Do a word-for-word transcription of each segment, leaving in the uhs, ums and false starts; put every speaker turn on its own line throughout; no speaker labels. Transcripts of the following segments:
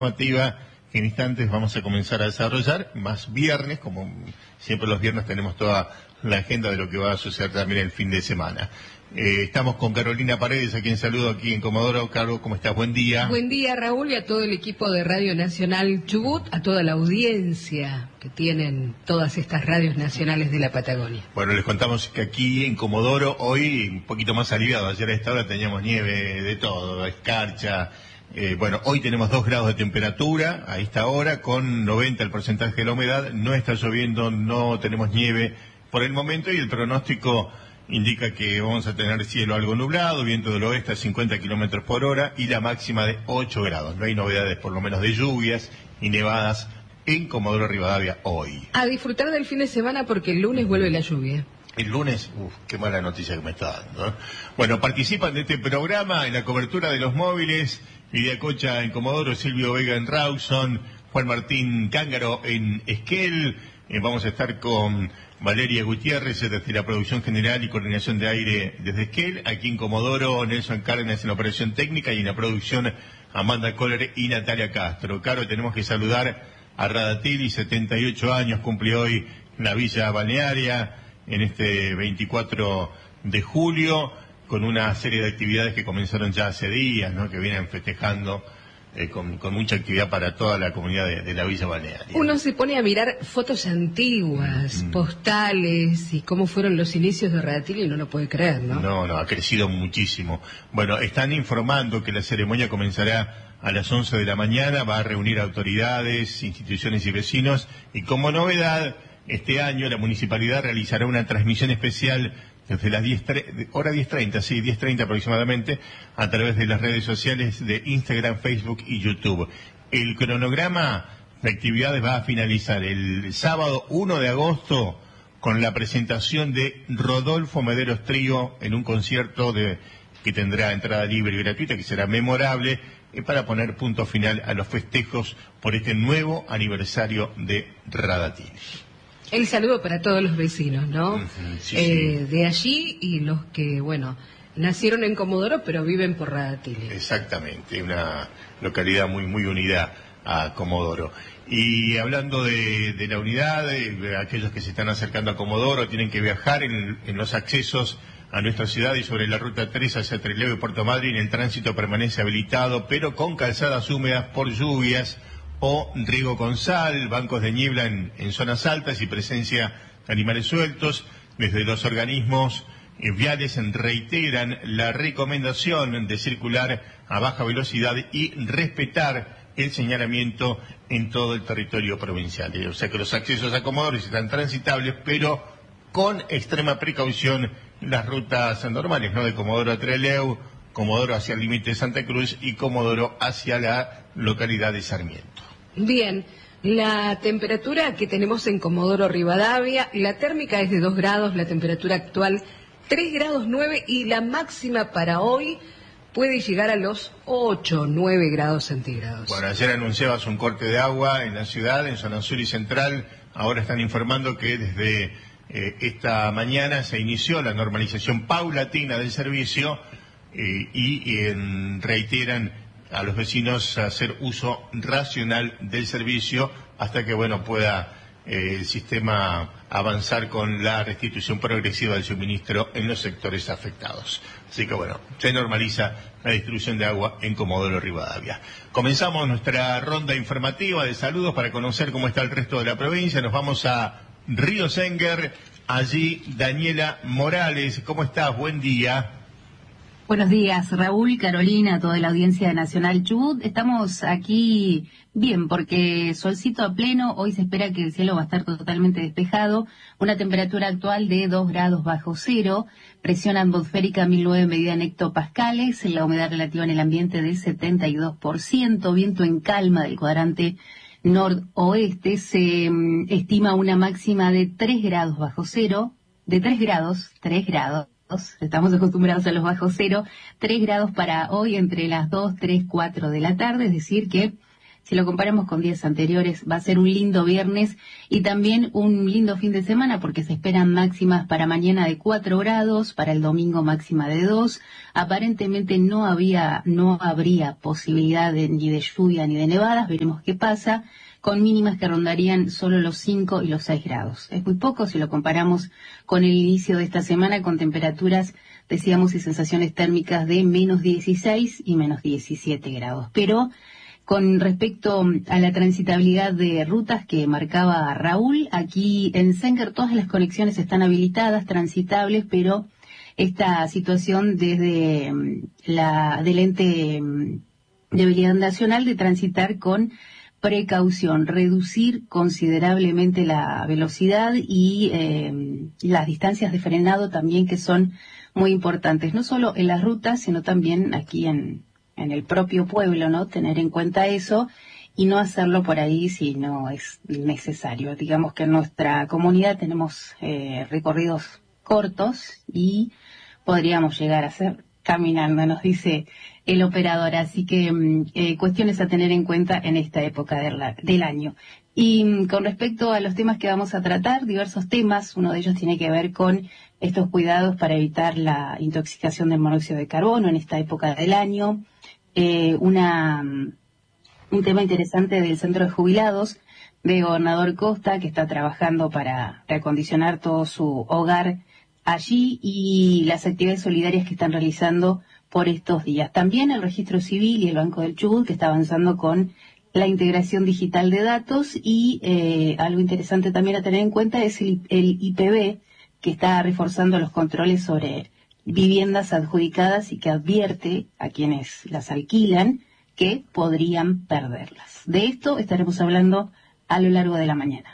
informativa que en instantes vamos a comenzar a desarrollar, más viernes, como siempre los viernes tenemos toda la agenda de lo que va a suceder también el fin de semana. Eh, estamos con Carolina Paredes, a quien saludo aquí en Comodoro. Caro, ¿cómo estás? Buen día.
Buen día, Raúl, y a todo el equipo de Radio Nacional Chubut, a toda la audiencia que tienen todas estas radios nacionales de la Patagonia.
Bueno, les contamos que aquí en Comodoro, hoy un poquito más aliviado. Ayer a esta hora teníamos nieve de todo, escarcha. Eh, bueno, hoy tenemos dos grados de temperatura a esta hora, con noventa el porcentaje de la humedad. No está lloviendo, no tenemos nieve por el momento, y el pronóstico indica que vamos a tener cielo algo nublado, viento del oeste a cincuenta kilómetros por hora y la máxima de ocho grados. No hay novedades, por lo menos, de lluvias y nevadas en Comodoro Rivadavia hoy.
A disfrutar del fin de semana, porque el lunes vuelve la lluvia.
El lunes, uff, qué mala noticia que me está dando, ¿eh? Bueno, participan de este programa en la cobertura de los móviles: Lidia Cocha en Comodoro, Silvio Vega en Rawson, Juan Martín Cángaro en Esquel. Eh, vamos a estar con Valeria Gutiérrez desde la producción general y coordinación de aire desde Esquel. Aquí en Comodoro, Nelson Cárdenas en la operación técnica, y en la producción Amanda Kohler y Natalia Castro. Claro, tenemos que saludar a Radatili, setenta y ocho años, cumple hoy en la Villa Balnearia, en este veinticuatro de julio, con una serie de actividades que comenzaron ya hace días, ¿no?, que vienen festejando eh, con, con mucha actividad para toda la comunidad de, de la Villa Balnearia.
Uno se pone a mirar fotos antiguas, mm. postales, y cómo fueron los inicios de Radatili, y no lo puede creer, ¿no?
No, no, ha crecido muchísimo. Bueno, están informando que la ceremonia comenzará a las once de la mañana, va a reunir autoridades, instituciones y vecinos, y como novedad, este año la municipalidad realizará una transmisión especial desde las diez, hora diez treinta, sí, diez treinta aproximadamente, a través de las redes sociales de Instagram, Facebook y YouTube. El cronograma de actividades va a finalizar el sábado uno de agosto con la presentación de Rodolfo Mederos Trío en un concierto de, que tendrá entrada libre y gratuita, que será memorable, eh, para poner punto final a los festejos por este nuevo aniversario de Radatili.
El saludo para todos los vecinos, ¿no?
Uh-huh, sí,
eh,
sí.
De allí, y los que, bueno, nacieron en Comodoro pero viven por Radatili.
Exactamente, una localidad muy muy unida a Comodoro. Y hablando de, de la unidad, de, de aquellos que se están acercando a Comodoro, tienen que viajar en, en los accesos a nuestra ciudad y sobre la ruta tres hacia Trelew y Puerto Madryn. El tránsito permanece habilitado, pero con calzadas húmedas por lluvias o riego con sal, bancos de niebla en, en zonas altas y presencia de animales sueltos. Desde los organismos eh, viales reiteran la recomendación de circular a baja velocidad y respetar el señalamiento en todo el territorio provincial. O sea que los accesos a Comodoro están transitables, pero con extrema precaución las rutas normales, ¿no?, de Comodoro a Trelew, Comodoro hacia el límite de Santa Cruz y Comodoro hacia la localidad de Sarmiento.
Bien, la temperatura que tenemos en Comodoro Rivadavia, la térmica es de dos grados, la temperatura actual tres grados nueve, y la máxima para hoy puede llegar a los ocho, nueve grados centígrados.
Bueno, ayer anunciabas un corte de agua en la ciudad, en zona sur y central. Ahora están informando que desde eh, esta mañana se inició la normalización paulatina del servicio, eh, y eh, reiteran a los vecinos hacer uso racional del servicio hasta que, bueno, pueda eh, el sistema avanzar con la restitución progresiva del suministro en los sectores afectados. Así que, bueno, se normaliza la distribución de agua en Comodoro Rivadavia. Comenzamos nuestra ronda informativa de saludos para conocer cómo está el resto de la provincia. Nos vamos a Río Senguer. Allí Daniela Morales. ¿Cómo estás? Buen día.
Buenos días, Raúl, Carolina, toda la audiencia de Nacional Chubut. Estamos aquí bien porque solcito a pleno. Hoy se espera que el cielo va a estar totalmente despejado. Una temperatura actual de dos grados bajo cero. Presión atmosférica mil nueve medida en hectopascales. La humedad relativa en el ambiente de setenta y dos por ciento. Viento en calma del cuadrante noroeste. Se um, estima una máxima de tres grados bajo cero. De tres grados, tres grados. Estamos acostumbrados a los bajos cero, tres grados para hoy entre las dos, tres, cuatro de la tarde, es decir que Si lo comparamos con días anteriores, va a ser un lindo viernes y también un lindo fin de semana porque se esperan máximas para mañana de cuatro grados, para el domingo máxima de dos. Aparentemente no había, no habría posibilidad de, ni de lluvia ni de nevadas, veremos qué pasa, con mínimas que rondarían solo los cinco y los seis grados. Es muy poco si lo comparamos con el inicio de esta semana con temperaturas, decíamos, y sensaciones térmicas de menos dieciséis y menos diecisiete grados. Pero con respecto a la transitabilidad de rutas que marcaba Raúl, aquí en Senker todas las conexiones están habilitadas, transitables, pero esta situación desde la del ente de habilidad nacional de transitar con precaución, reducir considerablemente la velocidad y eh, las distancias de frenado también, que son muy importantes, no solo en las rutas, sino también aquí en, en el propio pueblo, ¿no? Tener en cuenta eso y no hacerlo por ahí si no es necesario. Digamos que en nuestra comunidad tenemos eh, recorridos cortos y podríamos llegar a hacer caminando, nos dice el operador, así que eh, cuestiones a tener en cuenta en esta época de la, del año. Y con respecto a los temas que vamos a tratar, diversos temas, uno de ellos tiene que ver con estos cuidados para evitar la intoxicación del monóxido de carbono en esta época del año, eh, una un tema interesante del Centro de Jubilados de Gobernador Costa, que está trabajando para reacondicionar todo su hogar allí, y las actividades solidarias que están realizando por estos días. También el Registro Civil y el Banco del Chubut, que está avanzando con la integración digital de datos, y eh, algo interesante también a tener en cuenta es el, el I P B, que está reforzando los controles sobre viviendas adjudicadas y que advierte a quienes las alquilan que podrían perderlas. De esto estaremos hablando a lo largo de la mañana.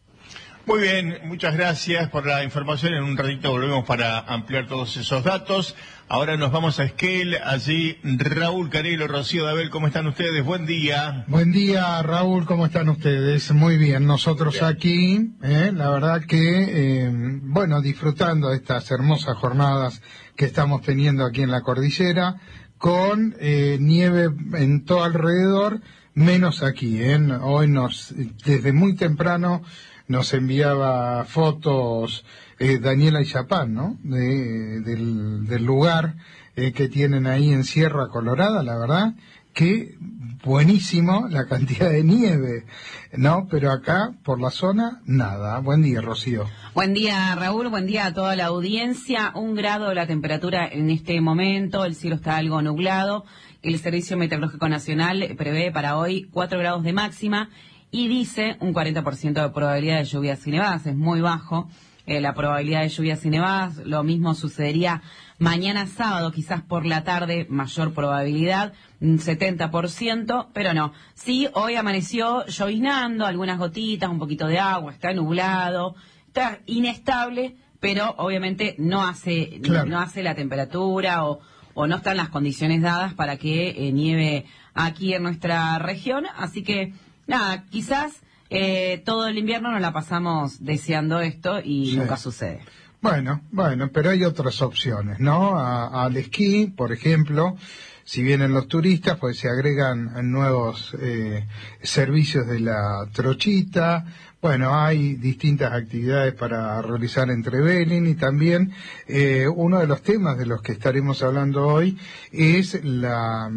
Muy bien, muchas gracias por la información. En un ratito volvemos para ampliar todos esos datos. Ahora nos vamos a Esquel, allí Raúl Carelo, Rocío Dabel, ¿cómo están ustedes? Buen día.
Buen día, Raúl, ¿cómo están ustedes? Muy bien, nosotros bien. Aquí, eh, la verdad que, eh, bueno, disfrutando de estas hermosas jornadas que estamos teniendo aquí en la cordillera, con eh, nieve en todo alrededor, menos aquí, ¿eh? Hoy nos, desde muy temprano, nos enviaba fotos eh, Daniela Ixapán, ¿no? De, del, del lugar eh, que tienen ahí en Sierra Colorada, la verdad, que buenísimo la cantidad de nieve, ¿no? Pero acá, por la zona, nada. Buen día, Rocío.
Buen día, Raúl, buen día a toda la audiencia. Un grado la temperatura en este momento, el cielo está algo nublado. El Servicio Meteorológico Nacional prevé para hoy cuatro grados de máxima y dice un cuarenta por ciento de probabilidad de lluvias y nevadas, es muy bajo eh, la probabilidad de lluvias y nevadas. Lo mismo sucedería mañana sábado, quizás por la tarde, mayor probabilidad, un setenta por ciento, pero no. Sí, hoy amaneció lloviznando, algunas gotitas, un poquito de agua, está nublado, está inestable, pero obviamente no hace, claro. no hace la temperatura o, o no están las condiciones dadas para que eh, nieve aquí en nuestra región, así que nada, quizás eh, todo el invierno nos la pasamos deseando esto y sí. Nunca sucede.
Bueno, bueno, pero hay otras opciones, ¿no? A, al esquí, por ejemplo, si vienen los turistas, pues se agregan nuevos eh, servicios de la trochita. Bueno, hay distintas actividades para realizar en Trevelin y también eh, uno de los temas de los que estaremos hablando hoy es la...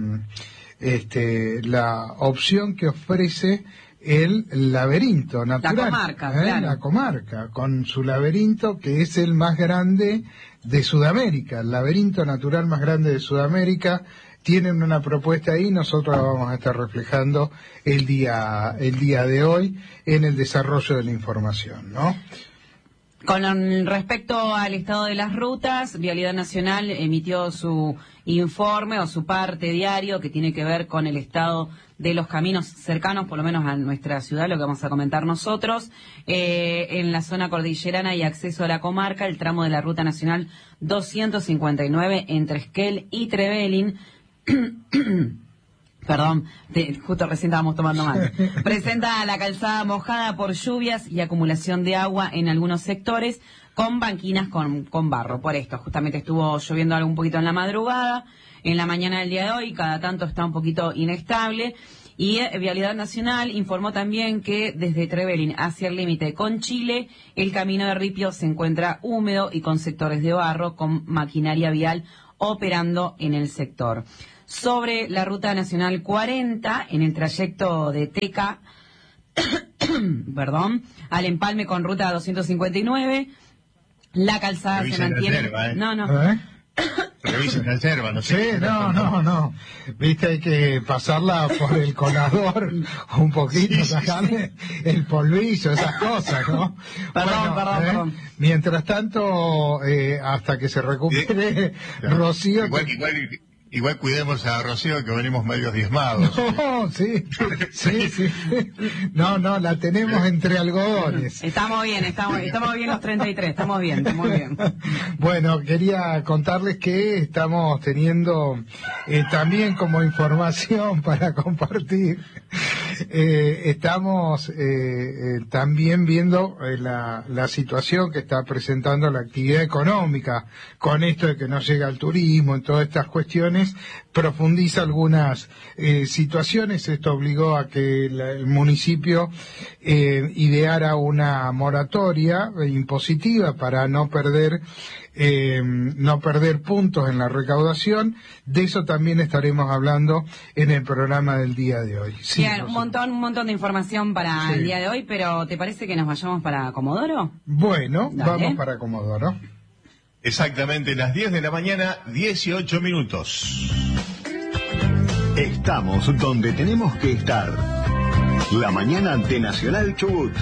Este, la opción que ofrece el laberinto natural.
La comarca,
¿eh?
claro.
La comarca, con su laberinto que es el más grande de Sudamérica, el laberinto natural más grande de Sudamérica. Tienen una propuesta ahí, nosotros la vamos a estar reflejando el día, el día de hoy en el desarrollo de la información, ¿no?
Con respecto al estado de las rutas, Vialidad Nacional emitió su informe o su parte diario que tiene que ver con el estado de los caminos cercanos, por lo menos a nuestra ciudad, lo que vamos a comentar nosotros. Eh, en la zona cordillerana y acceso a la comarca, el tramo de la Ruta Nacional doscientos cincuenta y nueve entre Esquel y Trevelin. Perdón, te, justo recién estábamos tomando mal. Presenta la calzada mojada por lluvias y acumulación de agua en algunos sectores, con banquinas con, con barro. Por esto, justamente estuvo lloviendo algo un poquito en la madrugada, en la mañana del día de hoy, cada tanto está un poquito inestable. Y eh, Vialidad Nacional informó también que desde Trevelin hacia el límite con Chile, el camino de Ripio se encuentra húmedo y con sectores de barro, con maquinaria vial operando en el sector. Sobre la Ruta Nacional cuarenta, en el trayecto de Teca, perdón, al empalme con Ruta doscientos cincuenta y nueve, la calzada se mantiene...
Reserva, ¿eh?
No, no.
¿Eh?
Revisen la reserva, no sé.
Sí, no, no, no. Viste, hay que pasarla por el colador un poquito,
Sí, sí,
sacarle el polvillo, esas cosas, ¿no?
Perdón, perdón, perdón.
Mientras tanto, eh, hasta que se recupere Rocío...
Igual,
te-
igual, igual cuidemos a Rocío, que venimos medios diezmados.
No, sí, sí, sí. No, no, la tenemos entre algodones.
Estamos bien, estamos, estamos bien los treinta y tres, estamos bien, estamos bien.
Bueno, quería contarles que estamos teniendo eh, también como información para compartir, eh, estamos eh, eh, también viendo eh, la, la situación que está presentando la actividad económica con esto de que no llega el turismo, en todas estas cuestiones, profundiza algunas eh, situaciones. Esto obligó a que la, el municipio eh, ideara una moratoria eh, impositiva para no perder eh, no perder puntos en la recaudación. De eso también estaremos hablando en el programa del día de hoy. Sí,
Bien, un
Rosa.
montón, un montón de información para
Sí.
el día de hoy, pero ¿te parece que nos vayamos para Comodoro?
Bueno,
Dale.
vamos para Comodoro.
Exactamente, las diez de la mañana, dieciocho minutos.
Estamos donde tenemos que estar. La mañana de Nacional Chubut.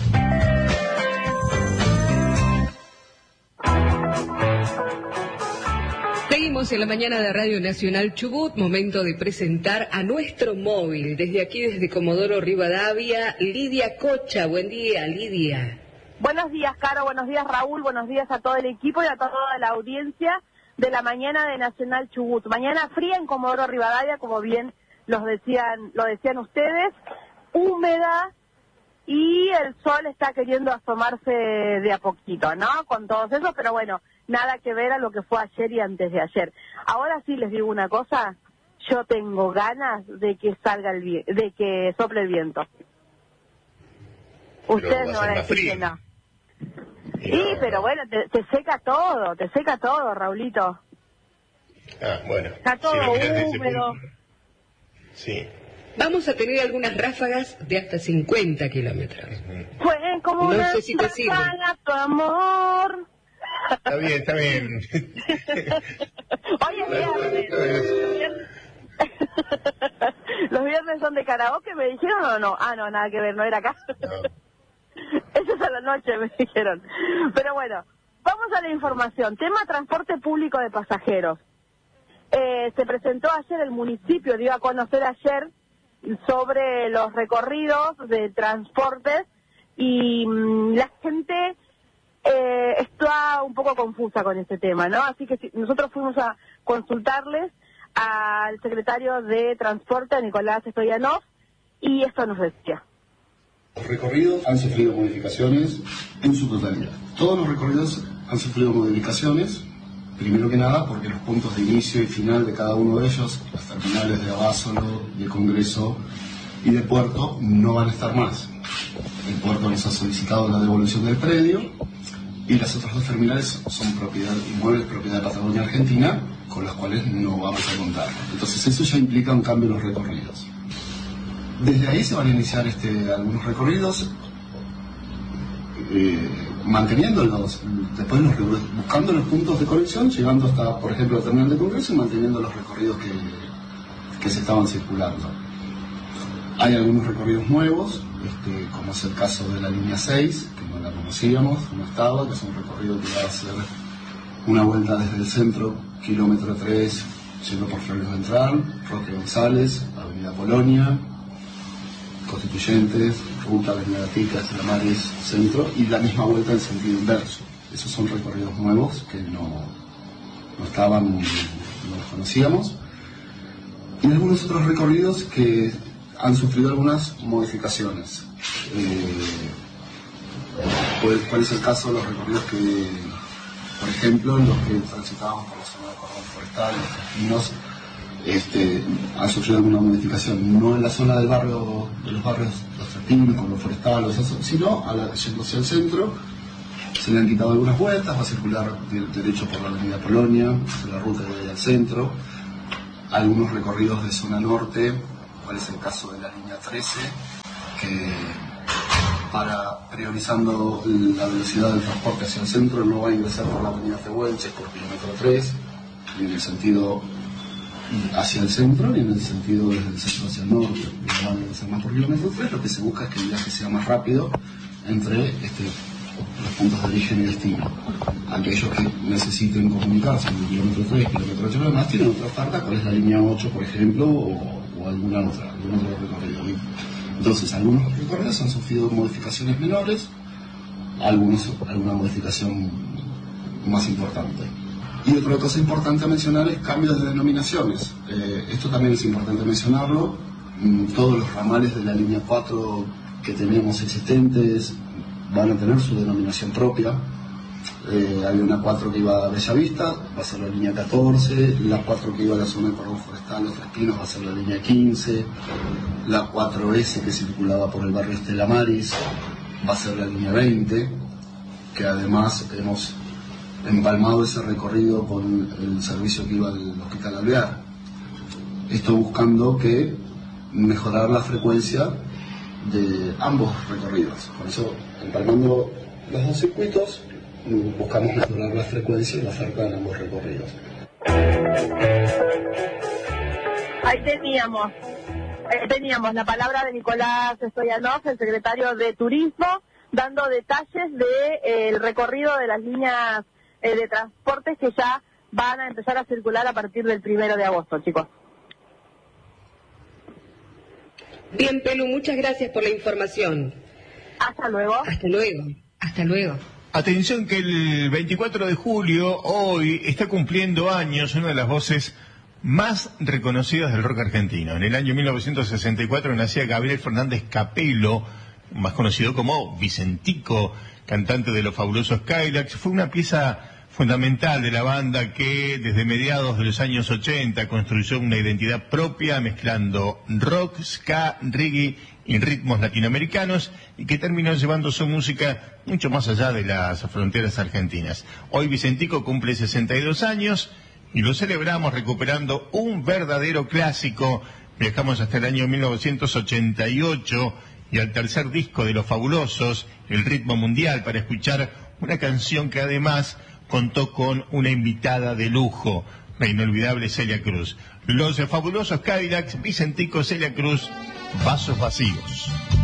Seguimos en la mañana de Radio Nacional Chubut, momento de presentar a nuestro móvil. Desde aquí, desde Comodoro Rivadavia, Lidia Cocha. Buen día, Lidia.
Buenos días, Caro, buenos días, Raúl, buenos días a todo el equipo y a toda la audiencia de la mañana de Nacional Chubut. Mañana fría en Comodoro Rivadavia, como bien los decían, lo decían ustedes, húmeda, y el sol está queriendo asomarse de a poquito, ¿no? Con todos esos, pero bueno, nada que ver a lo que fue ayer y antes de ayer. Ahora sí les digo una cosa, yo tengo ganas de que salga el vi- de que sople el viento. Ustedes
va
no
a
van a
ser más
decir que
frío.
no. Sí, pero bueno, te, te seca todo, te seca todo, Raulito.
Ah, bueno.
Está todo
Si lo mirás desde ese
húmedo.
punto. Sí.
Vamos a tener algunas ráfagas de hasta cincuenta kilómetros.
Fue como
No
una
sé si te sirve.
ráfaga tu amor.
Está bien, está bien.
Hoy es viernes. ¿Los viernes son de karaoke, me dijeron o no? Ah, no, nada que ver, no era acá.
No.
Eso es a la noche, me dijeron. Pero bueno, vamos a la información. Tema transporte público de pasajeros. Eh, se presentó ayer, el municipio dio a conocer ayer sobre los recorridos de transportes y mmm, la gente eh, está un poco confusa con este tema, ¿no? Así que si, nosotros fuimos a consultarles al secretario de Transporte, Nicolás Stoyanov, y esto nos decía.
Los recorridos han sufrido modificaciones en su totalidad. Todos los recorridos han sufrido modificaciones, primero que nada porque los puntos de inicio y final de cada uno de ellos, las terminales de Abásolo, de Congreso y de Puerto, no van a estar más. El Puerto nos ha solicitado la devolución del predio y las otras dos terminales son propiedad, inmuebles propiedad de Patagonia Argentina, con las cuales no vamos a contar. Entonces eso ya implica un cambio en los recorridos. Desde ahí se van a iniciar este, algunos recorridos, eh, manteniéndolos, después los, buscando los puntos de conexión, llegando hasta, por ejemplo, la terminal de Congreso y manteniendo los recorridos que, que se estaban circulando. Hay algunos recorridos nuevos, este, como es el caso de la línea seis, que no la conocíamos, no estaba, que es un recorrido que va a hacer una vuelta desde el centro, kilómetro tres, yendo por Flores Ventral, Roque González, Avenida Polonia, Constituyentes, Ruta, Avenida Ticas, La Mares, Centro, y la misma vuelta en sentido inverso. Esos son recorridos nuevos que no, no estaban, no los conocíamos. Y algunos otros recorridos que han sufrido algunas modificaciones. Eh, ¿cuál, ¿Cuál es el caso de los recorridos que, por ejemplo, los que transitábamos por la zona de cordón forestal, los caminos, este, ha sufrido alguna modificación, no en la zona del barrio, de los barrios los Tratinos, con los forestales, sino a la, yéndose al centro. Se le han quitado algunas vueltas, va a circular derecho por la avenida Polonia, por la ruta de ahí al centro, algunos recorridos de zona norte, cual es el caso de la línea trece, que para priorizando la velocidad del transporte hacia el centro no va a ingresar por la avenida Tehuelches por kilómetro tres, ni en el sentido hacia el centro, ni en el sentido desde el centro hacia el norte, no va a ingresar más por kilómetro tres. Lo que se busca es que el viaje sea más rápido entre este, los puntos de origen y destino. Aquellos que necesiten comunicarse en el kilómetro tres, kilómetro ocho y demás, tienen otra oferta, cuál es la línea ocho, por ejemplo, o, o alguna otra, algún otro recorrido. Entonces, algunos recorridos han sufrido modificaciones menores, algunos alguna modificación más importante. Y otra cosa importante a mencionar es cambios de denominaciones. Eh, esto también es importante mencionarlo. Todos los ramales de la línea cuatro que tenemos existentes van a tener su denominación propia. Eh, había una cuatro que iba a Bellavista, va a ser la línea catorce, la cuatro que iba a la zona del cordón forestal, Los Tres Pinos, va a ser la línea quince, la cuatro ese que circulaba por el barrio Estela Maris, va a ser la línea veinte, que además hemos empalmado ese recorrido con el servicio que iba al Hospital Alvear. Esto buscando que mejorar la frecuencia de ambos recorridos. Por eso, empalmando los dos circuitos, buscamos mejorar la frecuencia y la oferta en ambos recorridos.
Ahí teníamos, ahí teníamos la palabra de Nicolás Stoyanov, el secretario de Turismo, dando detalles del recorrido de las líneas eh, de transportes que ya van a empezar a circular a partir del primero de agosto, chicos.
Bien, Pelu, muchas gracias por la información.
Hasta luego.
Hasta luego. Hasta luego.
Atención que el veinticuatro de julio, hoy, está cumpliendo años una de las voces más reconocidas del rock argentino. En el año mil novecientos sesenta y cuatro nacía Gabriel Fernández Capelo, más conocido como Vicentico, cantante de los fabulosos Cadillacs. Fue una pieza fundamental de la banda que desde mediados de los años ochenta construyó una identidad propia mezclando rock, ska, reggae y ritmos latinoamericanos y que terminó llevando su música mucho más allá de las fronteras argentinas. Hoy Vicentico cumple sesenta y dos años y lo celebramos recuperando un verdadero clásico. Viajamos hasta el año mil novecientos ochenta y ocho y al tercer disco de Los Fabulosos, El Ritmo Mundial, para escuchar una canción que además contó con una invitada de lujo, la inolvidable Celia Cruz. Los fabulosos Cadillacs, Vicentico, Celia Cruz, Vasos Vacíos.